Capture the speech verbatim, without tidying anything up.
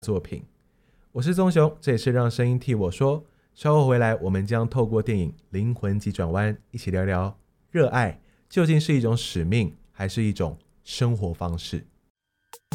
作品。我是宗雄，这也是让声音替我说。稍后回来，我们将透过电影《灵魂急转弯》一起聊聊热爱究竟是一种使命，还是一种生活方式。